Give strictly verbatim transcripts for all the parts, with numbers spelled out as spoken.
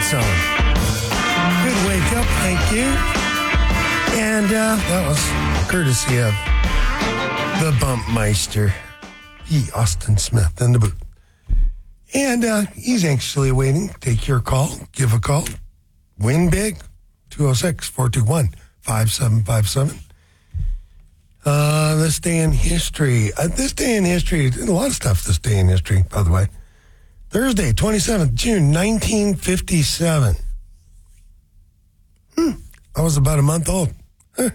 song. Good wake up, thank you. And uh, that was courtesy of the Bumpmeister, P. Austin Smith in the booth. And uh, he's anxiously awaiting. Take your call. Give a call. Win big. two oh six, four two one, five seven five seven. Uh, this day in history. Uh, this day in history, a lot of stuff this day in history, by the way. Thursday, twenty-seventh of June, nineteen fifty-seven. Hmm, I was about a month old. Huh.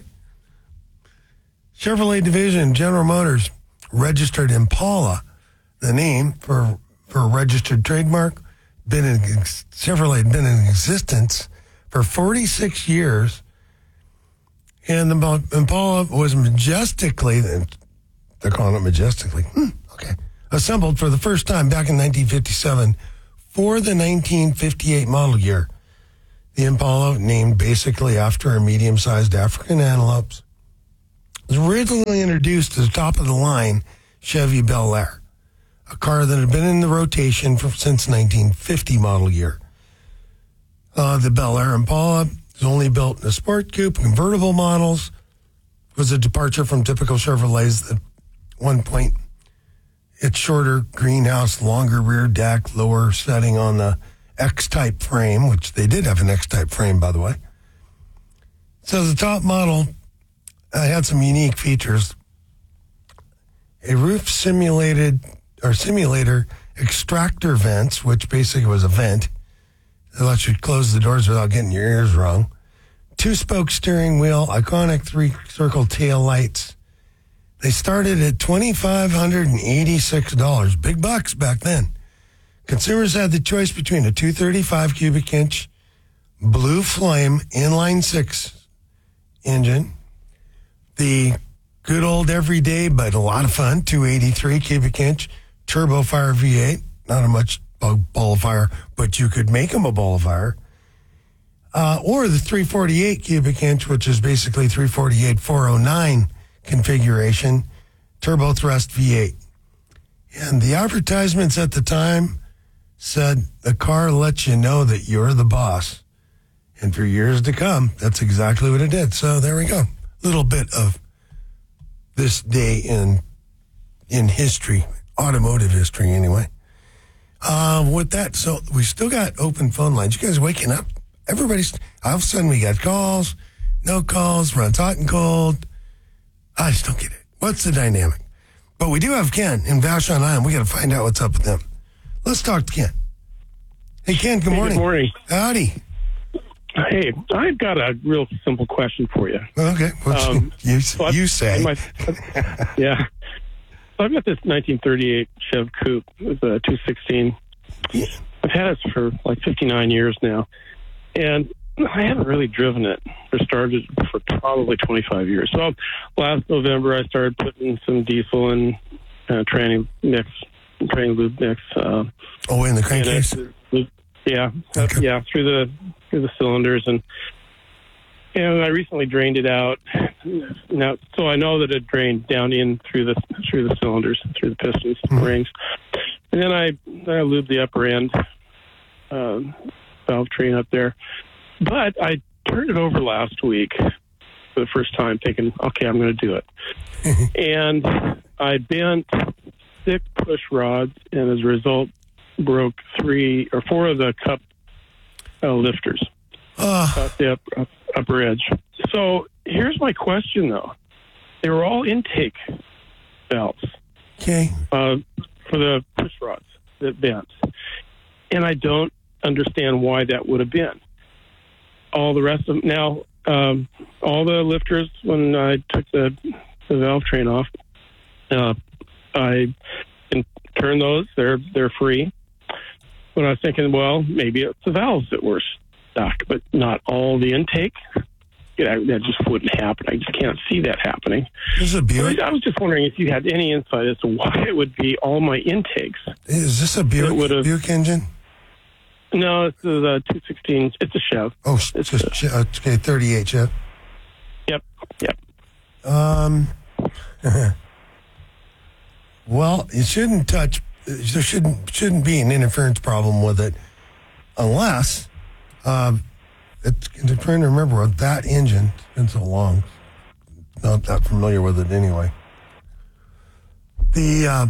Chevrolet division, General Motors, registered Impala, the name for for a registered trademark. Been in, Chevrolet had been in existence for forty-six years. And the Impala was majestically, they're calling it majestically, hmm, okay, assembled for the first time back in nineteen fifty-seven for the nineteen fifty-eight model year. The Impala, named basically after a medium-sized African antelopes, was originally introduced as top-of-the-line Chevy Bel Air, a car that had been in the rotation for, since nineteen fifty model year. Uh, the Bel Air Impala was only built in a sport coupe, convertible models. It was a departure from typical Chevrolets. At one point, its shorter greenhouse, longer rear deck, lower setting on the X-type frame, which they did have an X-type frame, by the way. So the top model uh, had some unique features. A roof simulated or simulator extractor vents, which basically was a vent that lets you close the doors without getting your ears wrong. Two-spoke steering wheel, iconic three-circle tail lights. They started at two thousand five hundred eighty-six dollars. Big bucks back then. Consumers had the choice between a two thirty-five cubic inch Blue Flame inline six engine, the good old everyday but a lot of fun two eighty-three cubic inch Turbo Fire V eight. Not a much ball of fire, but you could make them a ball of fire. Uh, or the three forty-eight cubic inch, which is basically three forty-eight four oh nine configuration, turbo thrust V eight. And the advertisements at the time said the car lets you know that you're the boss. And for years to come, that's exactly what it did. So there we go. A little bit of this day in in history, automotive history anyway. Uh, with that, so we still got open phone lines. You guys waking up? Everybody's, all of a sudden we got calls, no calls, runs hot and cold. I just don't get it. What's the dynamic? But we do have Ken in Vashon Island. We got to find out what's up with them. Let's talk to Ken. Hey, Ken, good Hey, morning. good morning. Howdy. Hey, I've got a real simple question for you. Okay. What's, Um, you, so you I've- say. My, yeah. So I've got this nineteen thirty-eight Chev Coupe with a two sixteen. Yeah. I've had it for like fifty-nine years now, and I haven't really driven it or started for probably twenty-five years. So last November, I started putting some diesel and uh, tranny mix, tranny lube mix. Uh, oh, in the in crankcase? it. Yeah, Okay. yeah, through the through the cylinders, and and I recently drained it out. Now, so I know that it drained down in through the through the cylinders, through the pistons, Mhm. rings, and then I then I lubed the upper end um, valve train up there. But I turned it over last week for the first time, thinking, okay, I'm going to do it, and I bent six push rods, and as a result, broke three or four of the cup uh, lifters Oh, at the up, upper edge. So here's my question, though. They were all intake valves okay. uh, for the push rods that bent. And I don't understand why that would have been. All the rest of them, now, um, all the lifters, when I took the, the valve train off, uh, I can turn those. They're, they're free. When I was thinking, well, maybe it's the valves that were stuck, but not all the intake. Yeah, that just wouldn't happen. I just can't see that happening. This is a Buick. I was just wondering if you had any insight as to why it would be all my intakes. Is this a Buick, would've- Buick engine? No, it's the two sixteen. It's a Chev. Oh, it's It's just, Che- okay, thirty-eight, Jeff. Yep, yep. Um, well, it shouldn't touch. There shouldn't shouldn't be an interference problem with it, unless Um, it's, I'm trying to remember what that engine. It's been so long. Not that familiar with it anyway. The uh,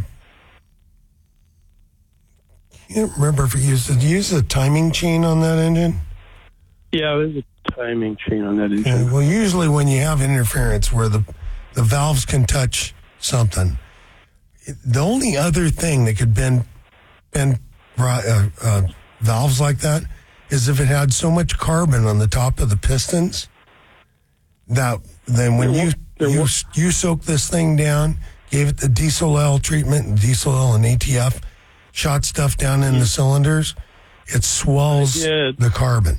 can't remember if it used did it use a timing chain on that engine. Yeah, there's a timing chain on that engine. Yeah, well, usually when you have interference where the the valves can touch something, it, the only other thing that could bend bend uh, uh, valves like that is if it had so much carbon on the top of the pistons that then when There you was- you, was- you soak this thing down, gave it the diesel oil treatment, and diesel oil and A T F, shot stuff down in the cylinders, it swells I did. the carbon.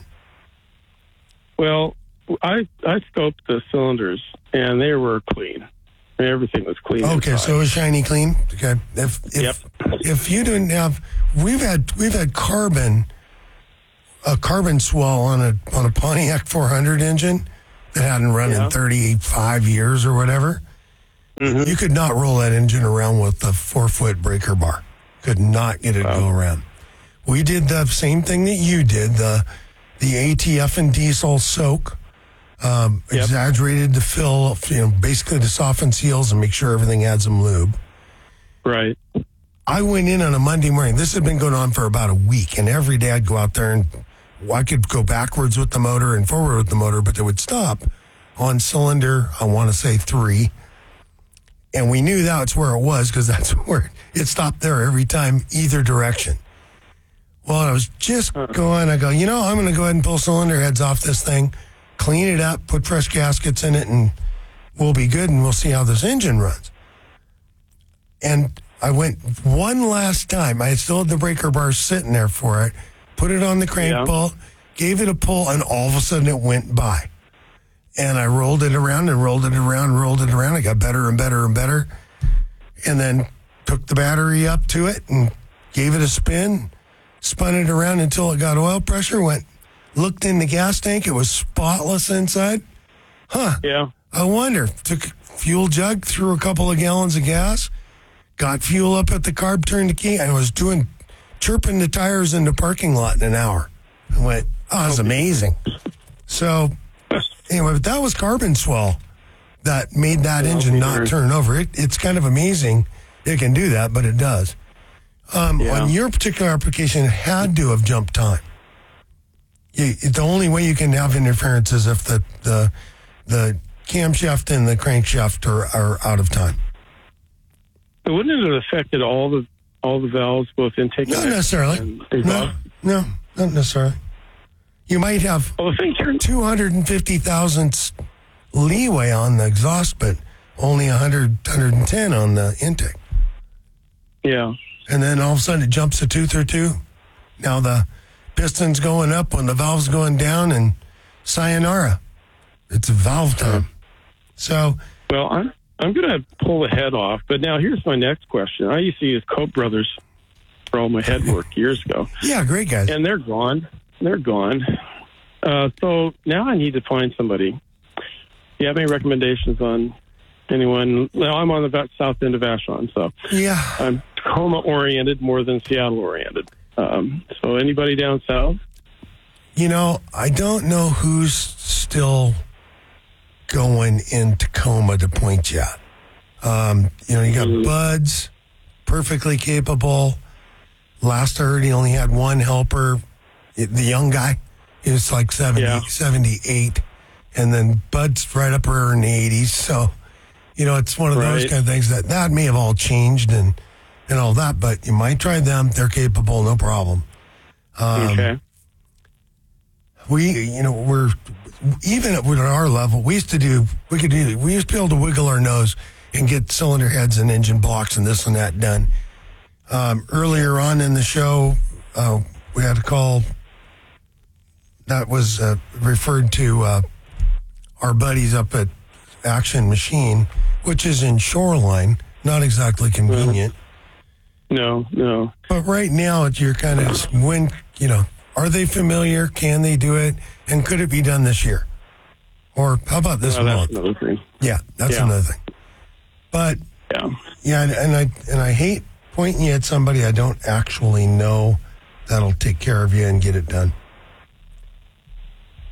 Well, I I scoped the cylinders, and they were clean. Everything was clean. Okay, inside. so it was shiny clean. Okay, if if Yep. if you didn't have, we've had we've had carbon, a carbon swell on a on a Pontiac four hundred engine that hadn't run Yeah. in thirty-five years or whatever. Mhm. You could not roll that engine around with a four foot breaker bar. Could not get it to go around. We did the same thing that you did. The the A T F and diesel soak. Um, Yep. Exaggerated to fill, you know, basically to soften seals and make sure everything had some lube. Right. I went in on a Monday morning. This had been going on for about a week, and every day I'd go out there and I could go backwards with the motor and forward with the motor, but they would stop on cylinder, I want to say three. And we knew that's where it was because that's where it stopped there every time, either direction. Well, I was just going, I go, you know, I'm going to go ahead and pull cylinder heads off this thing, clean it up, put fresh gaskets in it, and we'll be good, and we'll see how this engine runs. And I went one last time. I still had the breaker bar sitting there for it, put it on the crank Yeah. bolt, gave it a pull, and all of a sudden it went by. And I rolled it around and rolled it around, rolled it around. It got better and better and better. And then took the battery up to it and gave it a spin, spun it around until it got oil pressure, went, looked in the gas tank. It was spotless inside. Huh. Yeah. I wonder. Took a fuel jug, threw a couple of gallons of gas, got fuel up at the carb, turned the key, and was doing, chirping the tires in the parking lot in an hour. I went, oh, that's amazing. So, anyway, but that was carbon swell that made that engine not sure. turn over. It, it's kind of amazing it can do that, but it does. Um, Yeah. On your particular application, it had to have jumped time. You, the only way you can have interference is if the the, the camshaft and the crankshaft are, are out of time. But wouldn't it have affected all the all the valves, both intake Not and necessarily. and No, exhaust? no, not necessarily. You might have Well, the thing turned. two hundred fifty thousandths leeway on the exhaust, but only one hundred, one hundred ten on the intake. Yeah. And then all of a sudden it jumps a tooth or two. Now the piston's going up when the valve's going down, and sayonara. It's valve time. So, Well, I'm I'm going to pull the head off, but now here's my next question. I used to use Cope Brothers for all my head work years ago, yeah, great guys. and they're gone. They're gone. Uh, so now I need to find somebody. Do you have any recommendations on anyone? Well, I'm on the va- south end of Vashon, so Yeah. I'm Tacoma oriented more than Seattle oriented. Um, so anybody down south? You know, I don't know who's still going in Tacoma to point you at. Um, you know, you got Mhm. Buds, perfectly capable. Last I heard, he only had one helper, the young guy. He was like seventy, Yeah. seventy-eight. And then Bud's right up there in the eighties. So, you know, it's one of those Right. kind of things that that may have all changed and, and all that, but you might try them. They're capable, no problem. Um, Okay. We, you know, we're even at our level. We used to do. We could do. We used to be able to wiggle our nose and get cylinder heads and engine blocks and this and that done. Um, earlier on in the show, uh, we had a call that was uh, referred to uh, our buddies up at Action Machine, which is in Shoreline. Not exactly convenient. No, no. But right now, it's you're kind of when you know, are they familiar? Can they do it? And could it be done this year? Or how about this Well, that's month? another thing. Yeah, that's Yeah. another thing. But Yeah. yeah, and, and I and I hate pointing you at somebody I don't actually know that'll take care of you and get it done.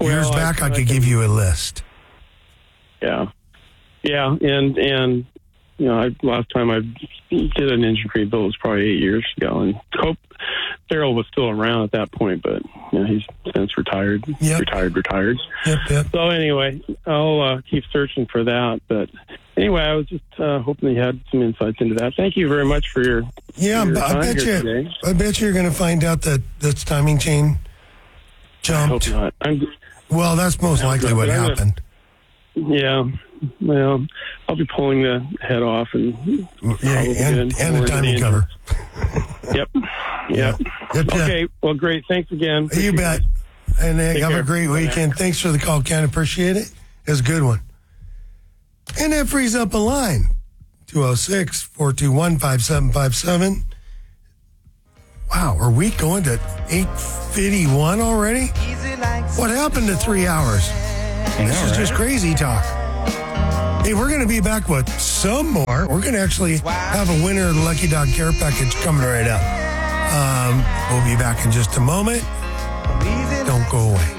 Years Well, back, I, I could can- give you a list. Yeah, yeah, and and you know, I, last time I did an engine rebuild was probably eight years ago, and Cope Daryl was still around at that point, but you know, he's since retired, Yep. retired, retired. Yep, yep. So anyway, I'll uh, keep searching for that. But anyway, I was just uh, hoping you had some insights into that. Thank you very much for your Yeah, your but I time bet here you. today. I bet you're going to find out that this timing chain I hope jumped. not. I'm, Well, that's most likely what But I'm gonna- happened. yeah. Well, I'll be pulling the head off and Yeah, probably and, get and more a into timing the cover. Yep. Yep. Yep, Okay. Well, great. Thanks again. You Appreciate bet. it. And uh, Take have care. a great weekend. Thanks for the call, Ken. Appreciate it. It was a good one. And that frees up a line. two oh six, four two one, five seven five seven. Wow, are we going to eight fifty-one already? What happened to three hours? This is just crazy talk. Hey, we're going to be back with some more. We're going to actually have a winner of the Lucky Dog Care Package coming right up. Um, we'll be back in just a moment. Don't go away.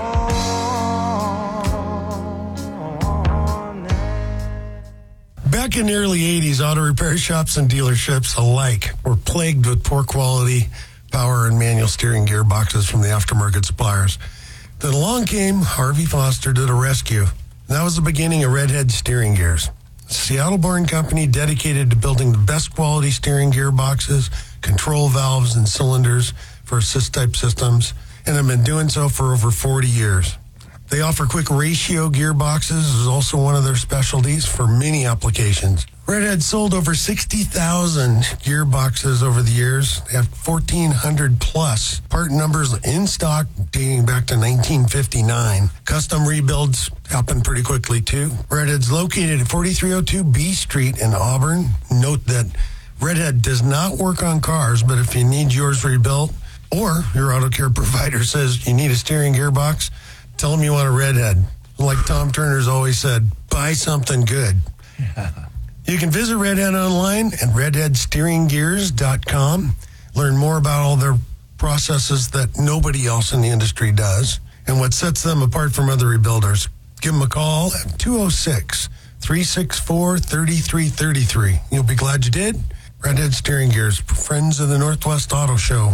Back in the early eighties, auto repair shops and dealerships alike were plagued with poor quality power and manual steering gearboxes from the aftermarket suppliers. Then along came Harvey Foster to the rescue. That was the beginning of Redhead Steering Gears, a Seattle-born company dedicated to building the best quality steering gearboxes, control valves, and cylinders for assist-type systems, and have been doing so for over forty years. They offer quick ratio gearboxes is also one of their specialties for many applications. Redhead sold over sixty thousand gearboxes over the years. They have fourteen hundred plus part numbers in stock dating back to nineteen fifty-nine. Custom rebuilds happen pretty quickly too. Redhead's located at forty-three oh two B Street in Auburn. Note that Redhead does not work on cars, but if you need yours rebuilt or your auto care provider says you need a steering gearbox, tell them you want a Redhead. Like Tom Turner's always said, buy something good. You can visit Redhead online at redhead steering gears dot com. Learn more about all their processes that nobody else in the industry does and what sets them apart from other rebuilders. Give them a call at two oh six, three six four, three three three three. You'll be glad you did. Redhead Steering Gears, friends of the Northwest Auto Show.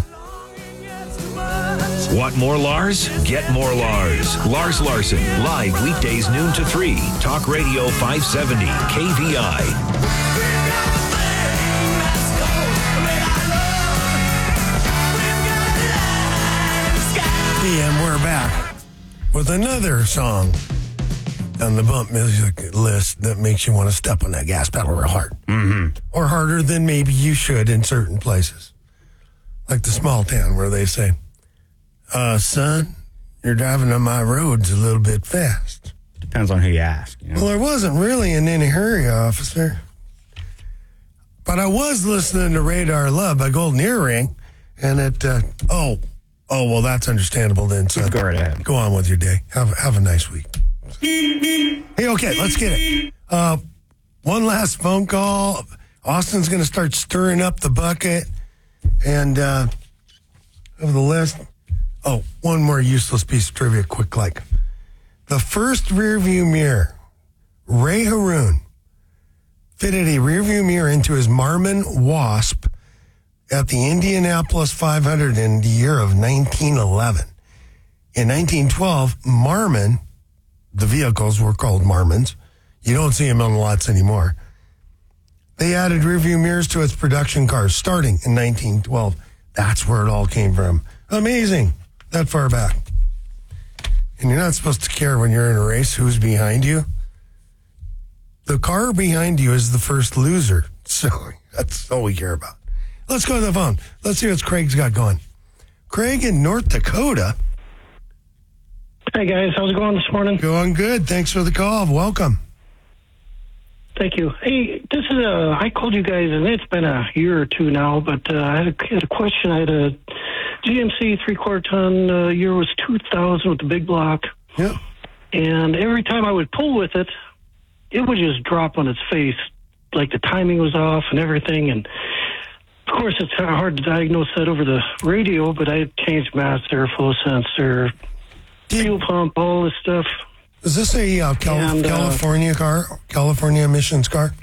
Want more Lars? Get more Lars. Lars Larson, live weekdays noon to three. Talk Radio five seventy, K V I. And we're back with another song on the bump music list that makes you want to step on that gas pedal real hard. Mm-hmm. Or harder than maybe you should in certain places. Like the small town where they say, uh, son, you're driving on my roads a little bit fast. Depends on who you ask. You know? Well, I wasn't really in any hurry, officer. But I was listening to Radar Love by Golden Earring, and it, uh, oh, oh, well, that's understandable then. So Go right ahead. Go on with your day. Have, have a nice week. Hey, okay, let's get it. Uh, one last phone call. Austin's going to start stirring up the bucket. And uh, of the list, oh, one more useless piece of trivia, quick like. The first rearview mirror, Ray Haroon, fitted a rearview mirror into his Marmon Wasp at the Indianapolis five hundred in the year of nineteen eleven. In nineteen twelve, Marmon, the vehicles were called Marmons. You don't see them on the lots anymore. They added rearview mirrors to its production cars starting in nineteen twelve. That's where it all came from. Amazing. That far back. And you're not supposed to care when you're in a race who's behind you. The car behind you is the first loser. So that's all we care about. Let's go to the phone. Let's see what Craig's got going. Craig in North Dakota. Hey, guys. How's it going this morning? Going good. Thanks for the call. Welcome. Thank you. Hey, this is a, I called you guys, and it's been a year or two now, but uh, I had a, had a question. I had a G M C three-quarter ton. Uh, year was two thousand with the big block. Yep. And every time I would pull with it, it would just drop on its face. Like the timing was off and everything. And, of course, it's hard to diagnose that over the radio, but I changed master, flow sensor, fuel pump, all this stuff. Is this a uh, Cal- And, uh, California car? California emissions car?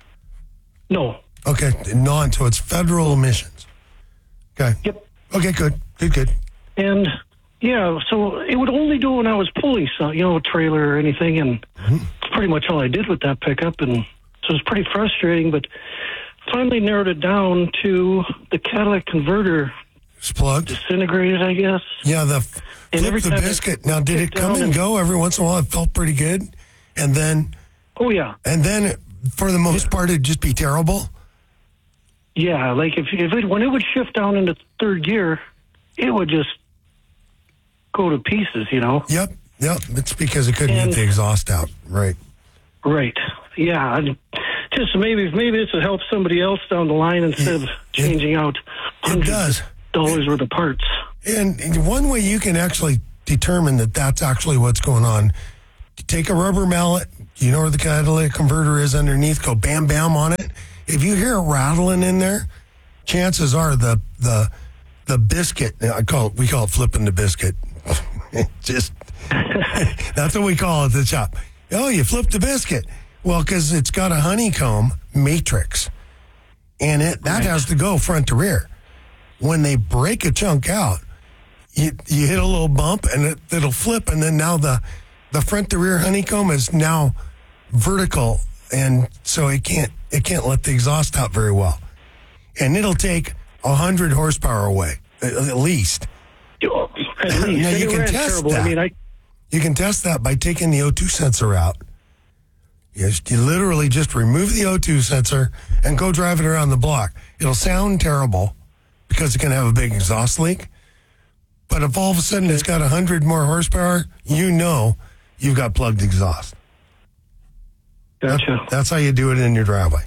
No. Okay, non, so it's federal emissions. Okay. Yep. Okay, good, good, good. And yeah, so it would only do when I was pulling, so, you know, a trailer or anything, and Mm-hmm. that's pretty much all I did with that pickup, and so it's pretty frustrating. But finally narrowed it down to the catalytic converter It's plugged. disintegrated, I guess. Yeah, the And flip every the time biscuit. I Now, did it kicked come down and and- go every once in a while? It felt pretty good, and then Oh yeah, and then for the most part, it'd just be terrible. yeah. Like if if it when it would shift down into third gear, it would just go to pieces, you know. Yep, yep. It's because it couldn't And- get the exhaust out. Right. Right. Yeah. I- Just maybe maybe this will help somebody else down the line instead of changing out It hundreds does. of dollars worth of parts. And and one way you can actually determine that that's actually what's going on, you take a rubber mallet, you know where the catalytic converter is underneath, go bam, bam on it. If you hear it rattling in there, chances are the the the biscuit, I call it, we call it flipping the biscuit. Just, that's what we call it at the shop. Oh, you flipped the biscuit. Well, because it's got a honeycomb matrix, and it that Right. has to go front to rear. When they break a chunk out, you you hit a little bump and it, it'll flip, and then now the the front to rear honeycomb is now vertical, and so it can't it can't let the exhaust out very well, and it'll take a hundred horsepower away at, at least. Oh, At least. Now, you It can ran test terrible. that. I mean, I You can test that by taking the O two sensor out. You, just, you literally just remove the O two sensor and go drive it around the block. It'll sound terrible because it can have a big exhaust leak. But if all of a sudden it's got one hundred more horsepower, you know you've got plugged exhaust. gotcha. That's how you do it in your driveway.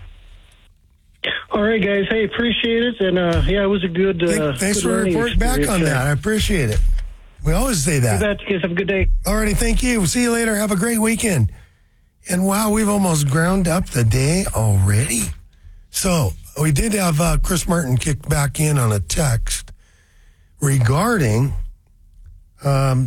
All right, guys. Hey, appreciate it. And uh, yeah, it was a good. Uh, Thank- Thanks good for learning reporting back on experience. that. I appreciate it. We always say You that. bet. You guys have a good day. Alrighty, thank you. See you later. Have a great weekend. And wow, we've almost ground up the day already. So we did have uh, Chris Martin kick back in on a text regarding um,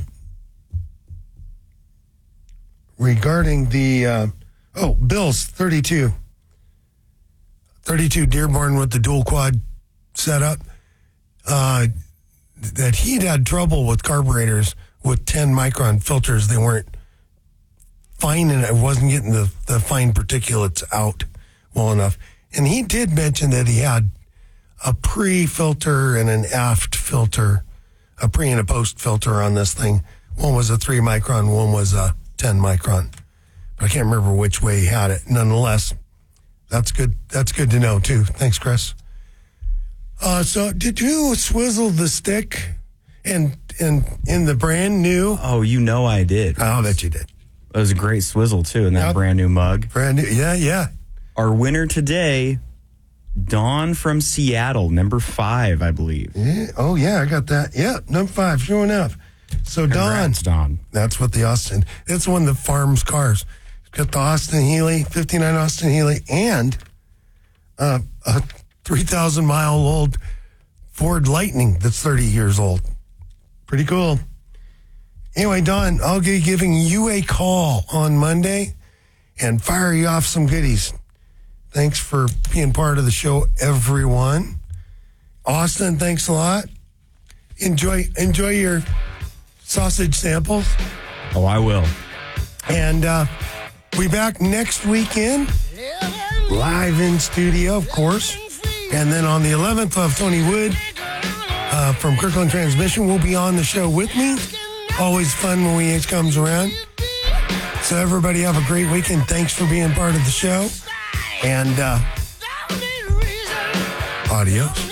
regarding the uh, oh Bill's thirty-two. thirty-two Dearborn with the dual quad setup. Uh, that he'd had trouble with carburetors with ten micron filters. They weren't fine, and it wasn't getting the, the fine particulates out well enough. And he did mention that he had a pre-filter and an aft filter, a pre and a post filter on this thing. One was a three micron, one was a ten micron. But I can't remember which way he had it. Nonetheless, that's good. That's good to know too. Thanks, Chris. Uh, so did you swizzle the stick in, in, in the brand new? Oh, you know I did. I'll bet you did. It was a great swizzle, too, in that Yep. brand new mug. Brand new. Yeah, yeah. Our winner today, Dawn from Seattle, number five, I believe. Yeah. Oh, yeah, I got that. Yeah, number five, sure enough. So, Congrats, Don, Dawn. that's what the Austin, it's one that farms cars. It's got the Austin Healey, fifty-nine Austin Healey, and uh, a three thousand mile old Ford Lightning that's thirty years old. Pretty cool. Anyway, Don, I'll be giving you a call on Monday and fire you off some goodies. Thanks for being part of the show, everyone. Austin, thanks a lot. Enjoy enjoy your sausage samples. Oh, I will. And uh, we back next weekend, live in studio, of course. And then on the eleventh of Tony Wood uh, from Kirkland Transmission will be on the show with me. Always fun when he comes around. So everybody have a great weekend. Thanks for being part of the show. And uh, adios.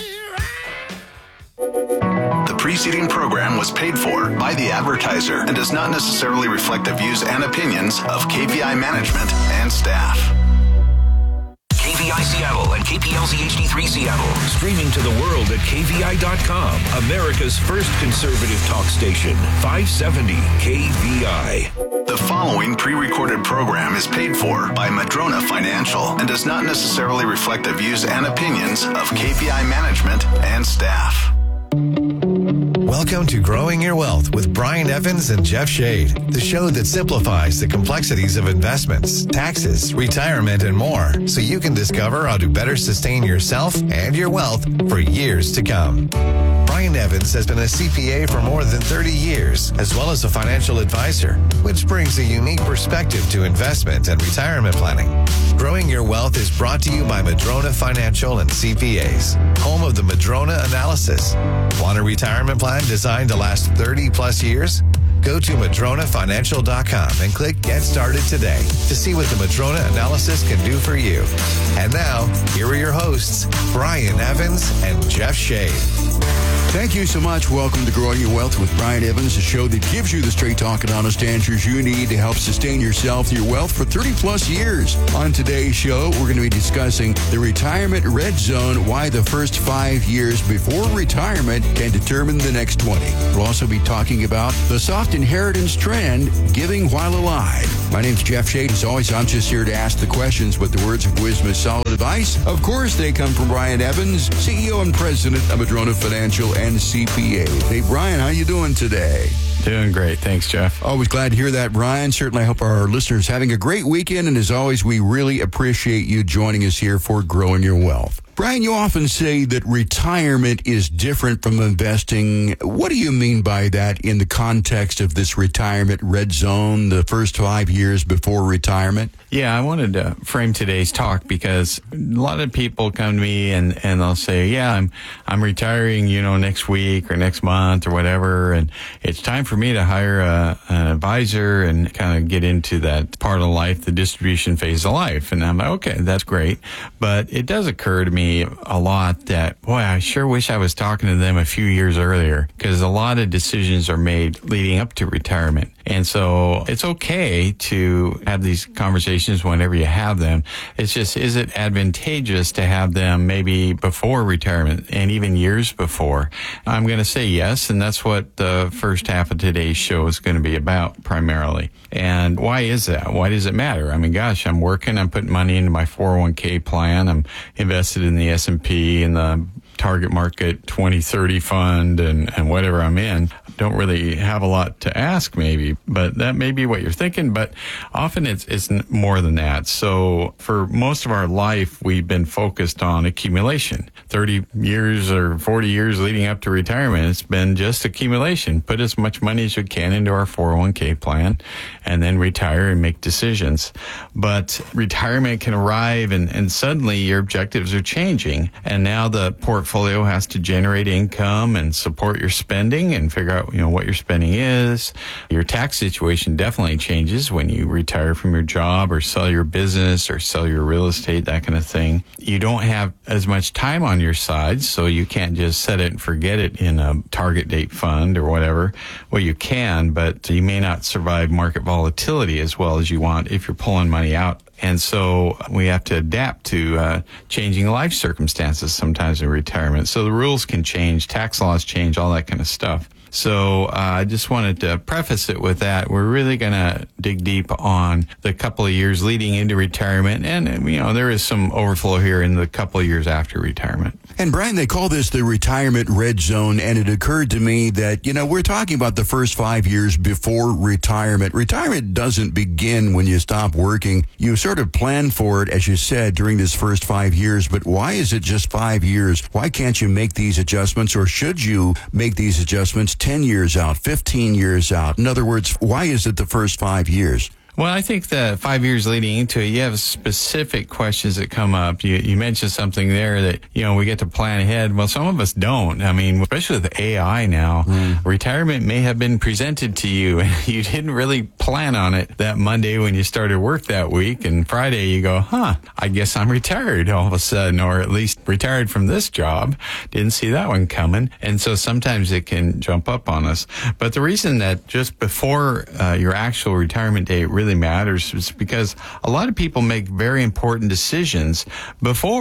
The preceding program was paid for by the advertiser and does not necessarily reflect the views and opinions of K V I management and staff. K V I Seattle and K P L Z H D three Seattle. Streaming to the world at K V I dot com. America's first conservative talk station. five seventy K V I. The following pre-recorded program is paid for by Madrona Financial and does not necessarily reflect the views and opinions of K V I management and staff. Welcome to Growing Your Wealth with Brian Evans and Jeff Shade, the show that simplifies the complexities of investments, taxes, retirement, and more, so you can discover how to better sustain yourself and your wealth for years to come. Brian Evans has been a C P A for more than thirty years, as well as a financial advisor, which brings a unique perspective to investment and retirement planning. Growing Your Wealth is brought to you by Madrona Financial and C P As, home of the Madrona Analysis. Want a retirement plan designed to last thirty plus years? Go to Madrona Financial dot com and click Get Started today to see what the Madrona Analysis can do for you. And now, here are your hosts, Brian Evans and Jeff Shade. Thank you so much. Welcome to Growing Your Wealth with Brian Evans, a show that gives you the straight talk and honest answers you need to help sustain yourself and your wealth for thirty plus years. On today's show, we're going to be discussing the retirement red zone, why the first five years before retirement can determine the next twenty. We'll also be talking about the soft inheritance trend, giving while alive. My name's Jeff Shade. As always, I'm just here to ask the questions, but the words of wisdom is solid advice. Of course, they come from Brian Evans, C E O and President of Madrona Financial and C P A. Hey, Brian, how you doing today? Doing great. Thanks, Jeff. Always glad to hear that, Brian. Certainly, I hope our listeners are having a great weekend. And as always, we really appreciate you joining us here for Growing Your Wealth. Brian, you often say that retirement is different from investing. What do you mean by that in the context of this retirement red zone, the first five years before retirement? Yeah, I wanted to frame today's talk because a lot of people come to me and, and they'll say, yeah, I'm I'm retiring, you know, next week or next month or whatever, and it's time for me to hire a, an advisor and kind of get into that part of life, the distribution phase of life. And I'm like, okay, that's great. But it does occur to me a lot that, boy, I sure wish I was talking to them a few years earlier, because a lot of decisions are made leading up to retirement. And so it's okay to have these conversations whenever you have them. It's just, is it advantageous to have them maybe before retirement and even years before? I'm going to say yes, and that's what the first half of today's show is going to be about primarily. And why is that? Why does it matter? I mean, gosh, I'm working, I'm putting money into my four oh one k plan, I'm invested in the S and P and the target market twenty thirty fund and, and whatever I'm in. Don't really have a lot to ask maybe, but that may be what you're thinking, but often it's, it's more than that. So for most of our life, we've been focused on accumulation. thirty years or forty years leading up to retirement, it's been just accumulation. Put as much money as you can into our four oh one k plan and then retire and make decisions. But retirement can arrive and, and suddenly your objectives are changing. And now the portfolio has to generate income and support your spending and figure out, you know, what your spending is. Your tax situation definitely changes when you retire from your job or sell your business or sell your real estate, that kind of thing. You don't have as much time on your side, so you can't just set it and forget it in a target date fund or whatever. Well, you can, but you may not survive market volatility as well as you want if you're pulling money out. And so we have to adapt to uh, changing life circumstances sometimes in retirement. So the rules can change, tax laws change, all that kind of stuff. So uh, I just wanted to preface it with that. We're really going to dig deep on the couple of years leading into retirement. And, you know, there is some overflow here in the couple of years after retirement. And Brian, they call this the retirement red zone. And it occurred to me that, you know, we're talking about the first five years before retirement. Retirement doesn't begin when you stop working. You sort of plan for it, as you said, during this first five years. But why is it just five years? Why can't you make these adjustments, or should you make these adjustments ten years out, fifteen years out? In other words, why is it the first five years? Well, I think the five years leading into it, you have specific questions that come up. You, you mentioned something there that, you know, we get to plan ahead. Well, some of us don't. I mean, especially with A I now, mm. retirement may have been presented to you and you didn't really plan on it that Monday when you started work that week. And Friday you go, huh, I guess I'm retired all of a sudden, or at least retired from this job. Didn't see that one coming. And so sometimes it can jump up on us. But the reason that just before uh, your actual retirement date really really matters is because a lot of people make very important decisions before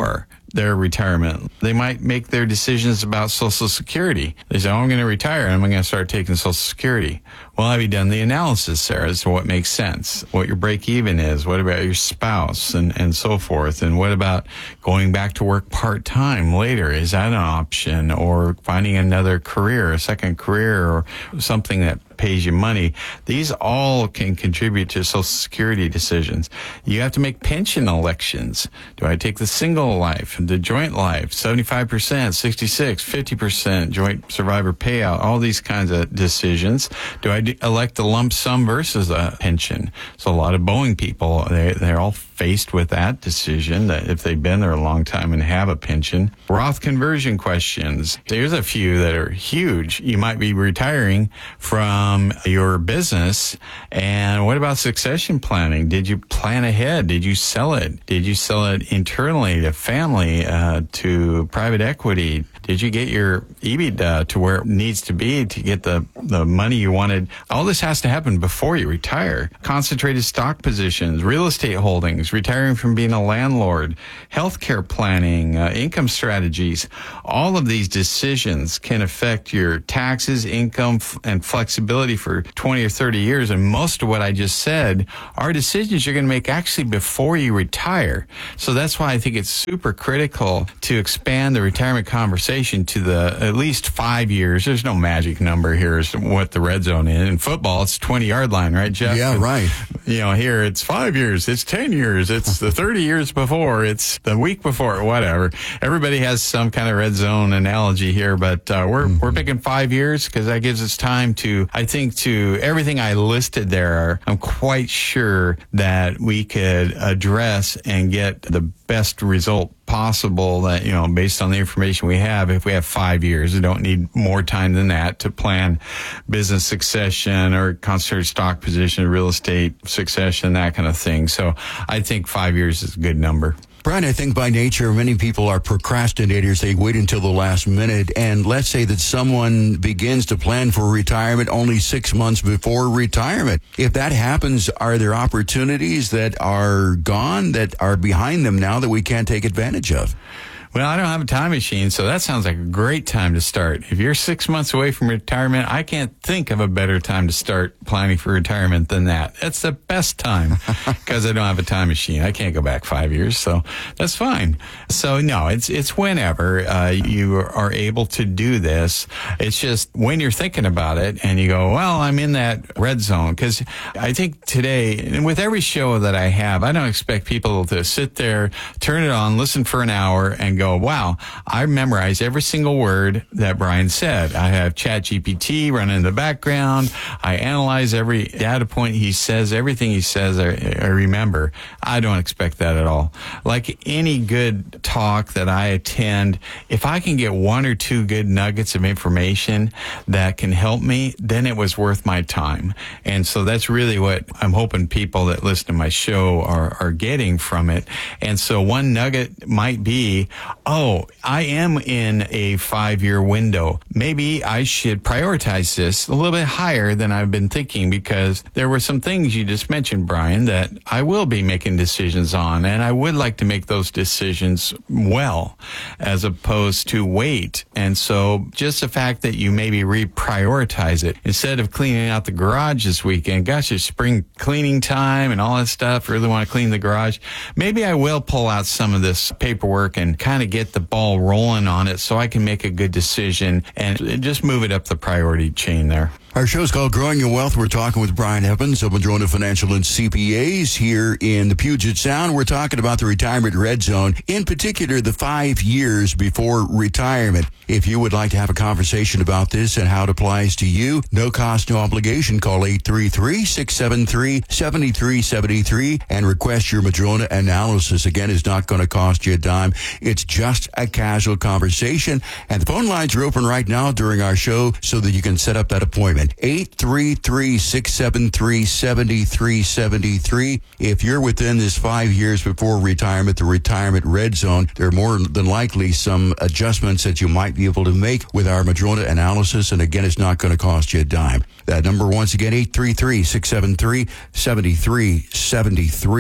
their retirement. They might make their decisions about Social Security. They say, oh, I'm going to retire and I'm going to start taking Social Security. Well, have you done the analysis there as to what makes sense, what your break even is, what about your spouse, and, and so forth? And what about going back to work part-time later? Is that an option? Or finding another career, a second career, or something that pays you money? These all can contribute to Social Security decisions. You have to make pension elections. Do I take the single life, the joint life, seventy-five percent, sixty-six, fifty percent joint survivor payout, all these kinds of decisions. Do I elect a lump sum versus a pension? So a lot of Boeing people, they, they're all faced with that decision, that if they've been there a long time and have a pension. Roth conversion questions. There's a few that are huge. You might be retiring from your business, and what about succession planning? Did you plan ahead? Did you sell it? Did you sell it internally to family, uh, to private equity? Did you get your EBITDA to where it needs to be to get the, the money you wanted? All this has to happen before you retire. Concentrated stock positions, real estate holdings, retiring from being a landlord, healthcare planning, uh, income strategies. All of these decisions can affect your taxes, income, f- and flexibility for twenty or thirty years. And most of what I just said are decisions you're going to make actually before you retire. So that's why I think it's super critical to expand the retirement conversation to the at least five years. There's no magic number here as to what the red zone is. In football, it's twenty-yard line, right, Jeff? Yeah, right. You know, here it's five years, it's ten years, it's the thirty years before, it's the week before, whatever. Everybody has some kind of red zone analogy here, but uh, we're mm-hmm. we're picking five years because that gives us time to, I think, to everything I listed there, I'm quite sure that we could address and get the best result possible, that, you know, based on the information we have, if we have five years. We don't need more time than that to plan business succession or concentrated stock position, real estate succession, that kind of thing. So I think five years is a good number. Brian, I think by nature, many people are procrastinators. They wait until the last minute. And let's say that someone begins to plan for retirement only six months before retirement. If that happens, are there opportunities that are gone, that are behind them now that we can't take advantage of? Well, I don't have a time machine, so that sounds like a great time to start. If you're six months away from retirement, I can't think of a better time to start planning for retirement than that. That's the best time because I don't have a time machine. I can't go back five years, so that's fine. So, no, it's it's whenever uh, you are able to do this. It's just when you're thinking about it and you go, well, I'm in that red zone. Because I think today, and with every show that I have, I don't expect people to sit there, turn it on, listen for an hour, and go, wow, I memorize every single word that Brian said. I have ChatGPT running in the background. I analyze every data point he says, everything he says, I, I remember. I don't expect that at all. Like any good talk that I attend, if I can get one or two good nuggets of information that can help me, then it was worth my time. And so that's really what I'm hoping people that listen to my show are, are getting from it. And so one nugget might be, oh, I am in a five-year window. Maybe I should prioritize this a little bit higher than I've been thinking, because there were some things you just mentioned, Brian, that I will be making decisions on, and I would like to make those decisions well, as opposed to wait. And so just the fact that you maybe reprioritize it, instead of cleaning out the garage this weekend, gosh, it's spring cleaning time and all that stuff, really want to clean the garage, maybe I will pull out some of this paperwork and kind of get the ball rolling on it so I can make a good decision and just move it up the priority chain there. Our show is called Growing Your Wealth. We're talking with Brian Evans of Madrona Financial and C P As here in the Puget Sound. We're talking about the retirement red zone, in particular the five years before retirement. If you would like to have a conversation about this and how it applies to you, no cost, no obligation, call eight three three, six seven three, seven three seven three and request your Madrona analysis. Again, it's not going to cost you a dime. It's just a casual conversation. And the phone lines are open right now during our show so that you can set up that appointment. eight three three, six seven three, seven three seven three. If you're within this five years before retirement, the retirement red zone, there are more than likely some adjustments that you might be able to make with our Madrona analysis. And again, it's not going to cost you a dime. That number, once again, eight three three, six seven three, seven three seven three.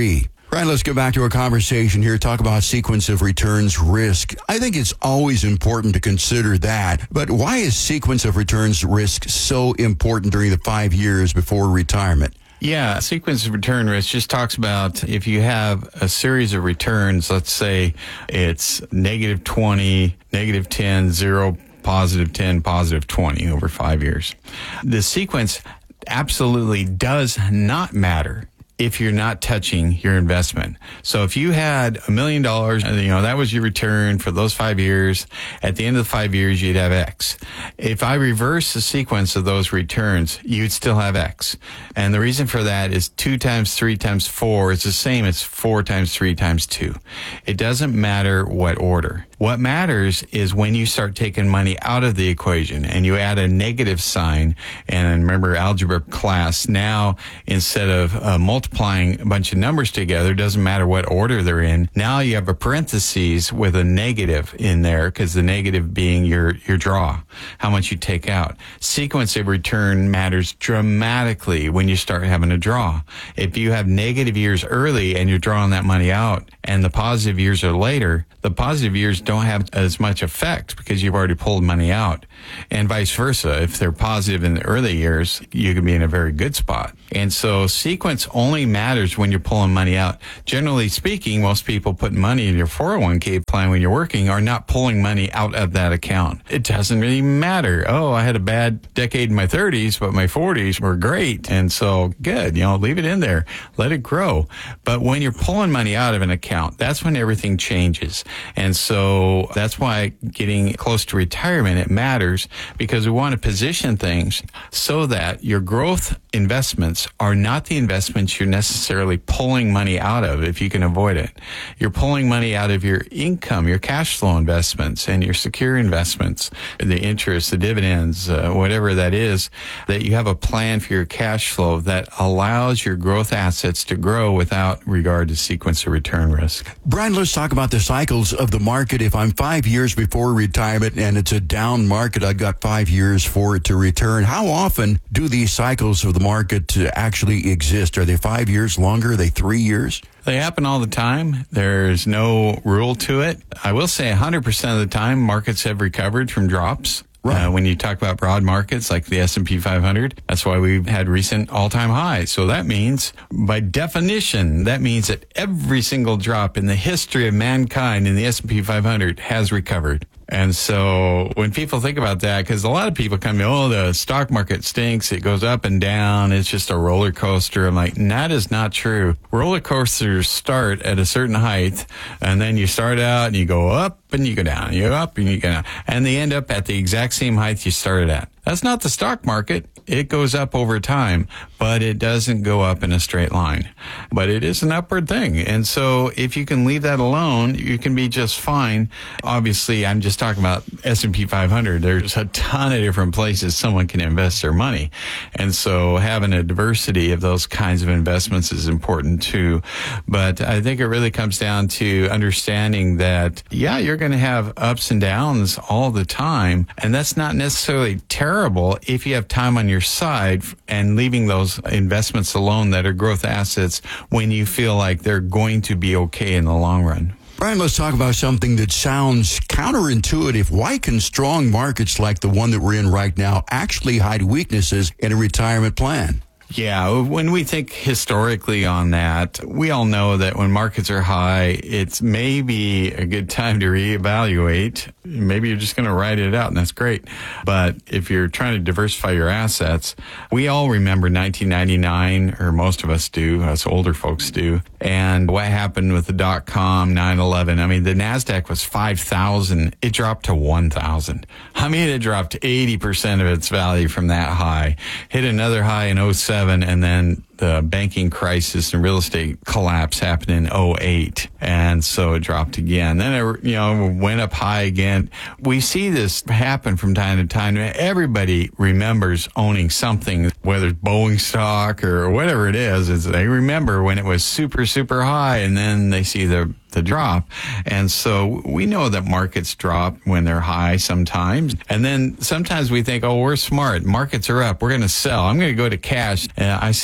Brian, let's go back to our conversation here. Talk about sequence of returns risk. I think it's always important to consider that. But why is sequence of returns risk so important during the five years before retirement? Yeah, sequence of return risk just talks about if you have a series of returns, let's say it's negative twenty, negative ten, zero, positive ten, positive twenty over five years. The sequence absolutely does not matter if you're not touching your investment. So if you had a million dollars, you know, that was your return for those five years. At the end of the five years, you'd have X. If I reverse the sequence of those returns, you'd still have X. And the reason for that is two times three times four is the same as four times three times two. It doesn't matter what order. What matters is when you start taking money out of the equation and you add a negative sign. And remember, algebra class, now instead of uh, multiplying a bunch of numbers together, doesn't matter what order they're in. Now you have a parentheses with a negative in there, because the negative being your, your draw, how much you take out. Sequence of return matters dramatically when you start having a draw. If you have negative years early and you're drawing that money out, and the positive years are later, the positive years don't have as much effect because you've already pulled money out. And vice versa. If they're positive in the early years, you can be in a very good spot. And so sequence only matters when you're pulling money out. Generally speaking, most people put money in your four oh one k plan when you're working are not pulling money out of that account. It doesn't really matter. Oh, I had a bad decade in my thirties, but my forties were great. And so good, you know, leave it in there. Let it grow. But when you're pulling money out of an account, that's when everything changes. And so that's why getting close to retirement, it matters, because we want to position things so that your growth investments are not the investments you're necessarily pulling money out of if you can avoid it. You're pulling money out of your income, your cash flow investments, and your secure investments, the interest, the dividends, uh, whatever that is, that you have a plan for your cash flow that allows your growth assets to grow without regard to sequence of return risk. Brian, let's talk about the cycles of the market. If I'm five years before retirement and it's a down market, I've got five years for it to return. How often do these cycles of the market actually exist? Are they five years longer? Are they three years? They happen all the time. There's no rule to it. I will say one hundred percent of the time, markets have recovered from drops. Right. Uh, when you talk about broad markets like the S and P five hundred, that's why we've had recent all-time highs. So that means, by definition, that means that every single drop in the history of mankind in the S and P five hundred has recovered. And so when people think about that, because a lot of people come, oh, the stock market stinks. It goes up and down. It's just a roller coaster. I'm like, that is not true. Roller coasters start at a certain height, and then you start out and you go up and you go down. You go up and you go down. And they end up at the exact same height you started at. That's not the stock market. It goes up over time, but it doesn't go up in a straight line. But it is an upward thing. And so if you can leave that alone, you can be just fine. Obviously, I'm just talking about S and P five hundred. There's a ton of different places someone can invest their money. And so having a diversity of those kinds of investments is important too. But I think it really comes down to understanding that, yeah, you're going to have ups and downs all the time. And that's not necessarily terrible. Terrible if you have time on your side and leaving those investments alone that are growth assets when you feel like they're going to be okay in the long run. Brian, let's talk about something that sounds counterintuitive. Why can strong markets like the one that we're in right now actually hide weaknesses in a retirement plan? Yeah, when we think historically on that, we all know that when markets are high, it's maybe a good time to reevaluate. Maybe you're just going to ride it out, and that's great. But if you're trying to diversify your assets, we all remember nineteen ninety-nine, or most of us do, us older folks do, and what happened with the dot-com, nine eleven. I mean, the NASDAQ was five thousand. It dropped to one thousand. I mean, it dropped eighty percent of its value from that high. Hit another high in oh seven. And then the banking crisis and real estate collapse happened in oh eight. And so it dropped again. Then it, you know, went up high again. We see this happen from time to time. Everybody remembers owning something, whether it's Boeing stock or whatever it is. Is they remember when it was super, super high, and then they see the the drop. And so we know that markets drop when they're high sometimes. And then sometimes we think, oh, we're smart. Markets are up. We're going to sell. I'm going to go to cash. Uh, I see it dipping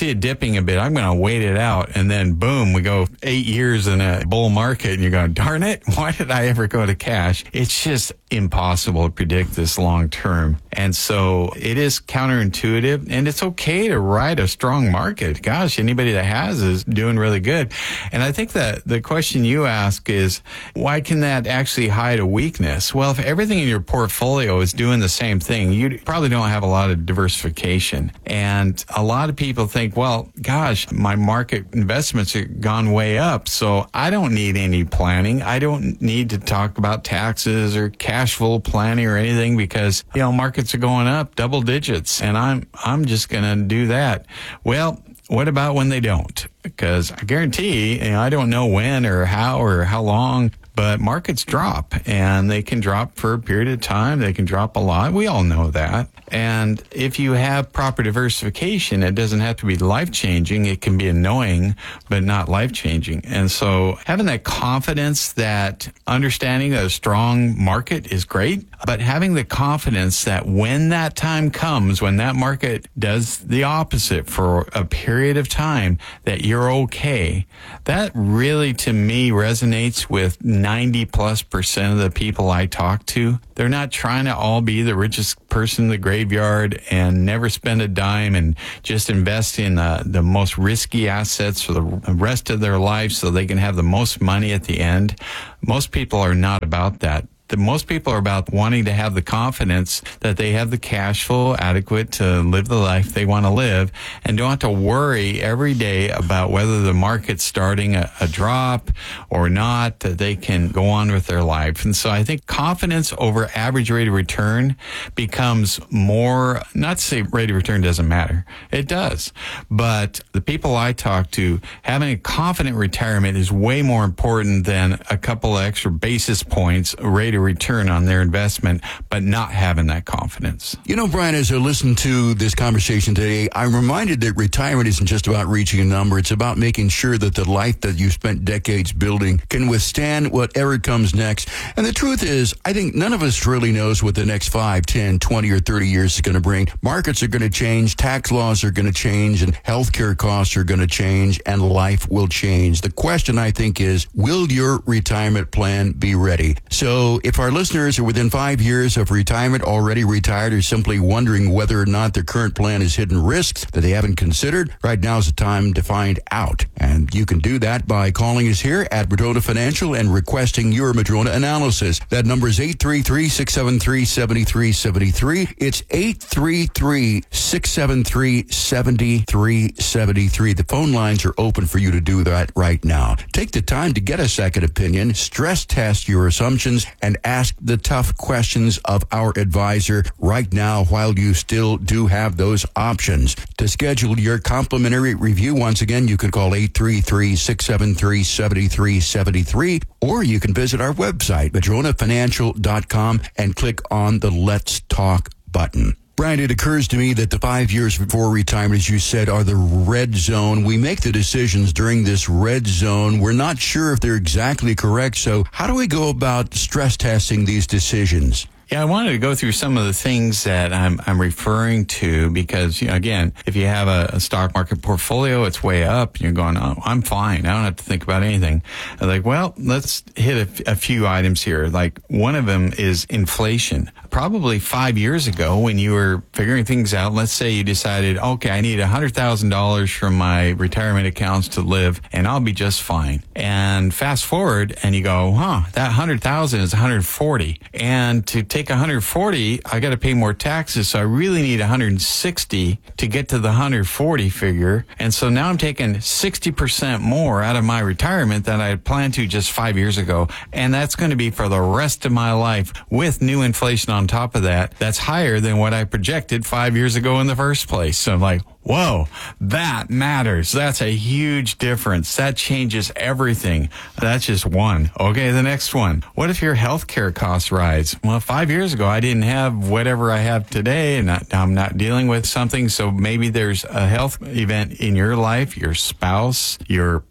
dropping a bit. I'm going to wait it out. And then boom, we go eight years in a bull market and you're going, darn it, why did I ever go to cash? It's just impossible to predict this long term. And so it is counterintuitive, and it's okay to ride a strong market. Gosh, anybody that has is doing really good. And I think that the question you ask is, why can that actually hide a weakness? Well, if everything in your portfolio is doing the same thing, you probably don't have a lot of diversification. And a lot of people think, well, gosh, my market investments have gone way up, so I don't need any planning. I don't need to talk about taxes or cash flow planning or anything because, you know, markets are going up double digits and I'm, I'm just going to do that. Well, what about when they don't? Because I guarantee, you know, I don't know when or how or how long, but markets drop, and they can drop for a period of time. They can drop a lot. We all know that. And if you have proper diversification, it doesn't have to be life-changing. It can be annoying, but not life-changing. And so having that confidence, that understanding that a strong market is great, but having the confidence that when that time comes, when that market does the opposite for a period of time, that you're okay, that really, to me, resonates with ninety plus percent of the people I talk to. They're not trying to all be the richest person in the graveyard and never spend a dime and just invest in uh, the most risky assets for the rest of their life so they can have the most money at the end. Most people are not about that. The most people are about wanting to have the confidence that they have the cash flow adequate to live the life they want to live and don't have to worry every day about whether the market's starting a, a drop or not, that they can go on with their life. And so I think confidence over average rate of return becomes more, not to say rate of return doesn't matter. It does. But the people I talk to, having a confident retirement is way more important than a couple extra basis points rate of return on their investment, but not having that confidence. You know, Brian, as I listen to this conversation today, I'm reminded that retirement isn't just about reaching a number. It's about making sure that the life that you spent decades building can withstand whatever comes next. And the truth is, I think none of us really knows what the next five, ten, twenty, or thirty years is going to bring. Markets are going to change, tax laws are going to change, and healthcare costs are going to change, and life will change. The question, I think, is, will your retirement plan be ready? So if our listeners are within five years of retirement, already retired, or simply wondering whether or not their current plan has hidden risks that they haven't considered, right now is the time to find out. And you can do that by calling us here at Madrona Financial and requesting your Madrona analysis. That number is eight three three, six seven three, seven three seven three. It's eight three three, six seven three, seven three seven three. The phone lines are open for you to do that right now. Take the time to get a second opinion, stress test your assumptions, and ask the tough questions of our advisor right now while you still do have those options. To schedule your complimentary review, once again, you can call eight three three, six seven three, seven three seven three, or you can visit our website, madrona financial dot com, and click on the Let's Talk button. Brian, it occurs to me that the five years before retirement, as you said, are the red zone. We make the decisions during this red zone. We're not sure if they're exactly correct. So how do we go about stress testing these decisions? Yeah, I wanted to go through some of the things that I'm I'm referring to because, you know, again, if you have a, a stock market portfolio, it's way up, and you're going, oh, I'm fine. I don't have to think about anything. I'm like, well, let's hit a, a few items here. Like, one of them is inflation. Probably five years ago when you were figuring things out, let's say you decided, okay, I need one hundred thousand dollars from my retirement accounts to live, and I'll be just fine. And fast forward, and you go, huh, that one hundred thousand is one hundred forty. And to take one hundred forty, I got to pay more taxes, so I really need one hundred sixty to get to the one hundred forty figure. And so now I'm taking sixty percent more out of my retirement than I had planned to just five years ago. And that's going to be for the rest of my life with new inflation on top of that. That's higher than what I projected five years ago in the first place. So I'm like, whoa, that matters. That's a huge difference. That changes everything. That's just one. Okay, the next one. What if your healthcare costs rise? Well, five years ago, I didn't have whatever I have today, and I'm not dealing with something. So maybe there's a health event in your life, your spouse, your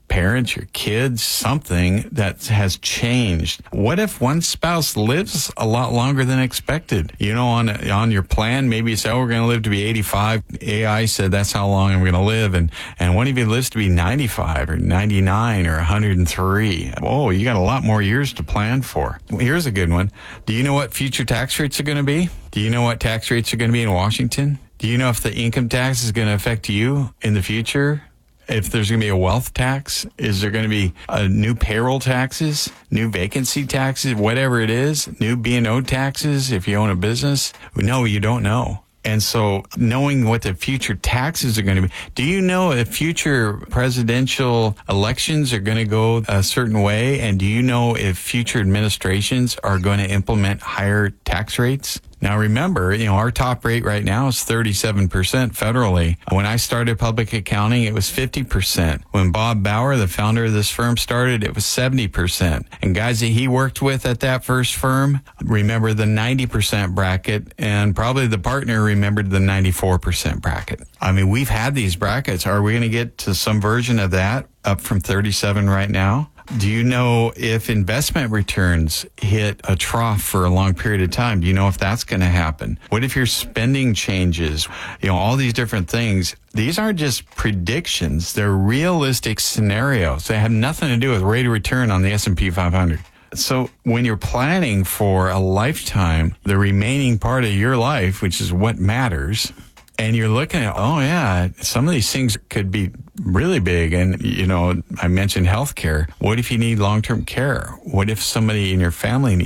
parents, your kids, something that has changed. What if one spouse lives a lot longer than expected? You know, on on your plan, maybe you say, oh, we're going to live to be eighty-five. A I said that's how long I'm going to live. And, and what if he lives to be ninety-five or ninety-nine or one hundred three? Oh, you got a lot more years to plan for. Here's a good one. Do you know what future tax rates are going to be? Do you know what tax rates are going to be in Washington? Do you know if the income tax is going to affect you in the future? If there's going to be a wealth tax, is there going to be a new payroll taxes, new vacancy taxes, whatever it is, new B and O taxes if you own a business? No, you don't know. And so knowing what the future taxes are going to be, do you know if future presidential elections are going to go a certain way? And do you know if future administrations are going to implement higher tax rates? Now, remember, you know, our top rate right now is thirty-seven percent federally. When I started public accounting, it was fifty percent. When Bob Bauer, the founder of this firm, started, it was seventy percent. And guys that he worked with at that first firm remember the ninety percent bracket, and probably the partner remembered the ninety-four percent bracket. I mean, we've had these brackets. Are we going to get to some version of that, up from thirty-seven right now? Do you know if investment returns hit a trough for a long period of time? Do you know if that's going to happen? What if your spending changes? You know, all these different things. These aren't just predictions. They're realistic scenarios. They have nothing to do with rate of return on the S and P five hundred. So when you're planning for a lifetime, the remaining part of your life, which is what matters, and you're looking at, oh, yeah, some of these things could be really big. And, you know, I mentioned healthcare. What if you need long-term care? What if somebody in your family needs